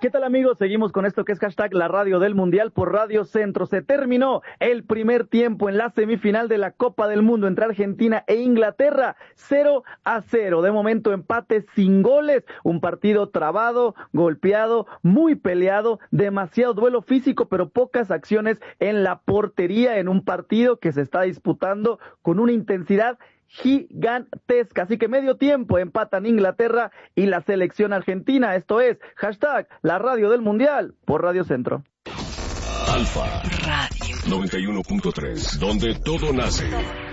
¿Qué tal, amigos? Seguimos con esto que es hashtag la radio del Mundial por Radio Centro. Se terminó el primer tiempo en la semifinal de la Copa del Mundo entre Argentina e Inglaterra, 0-0. De momento empate sin goles, un partido trabado, golpeado, muy peleado, demasiado duelo físico, pero pocas acciones en la portería en un partido que se está disputando con una intensidad gigantesca. Así que medio tiempo empatan Inglaterra y la selección argentina. Esto es hashtag la radio del Mundial por Radio Centro. Alfa Radio 91.3, donde todo nace.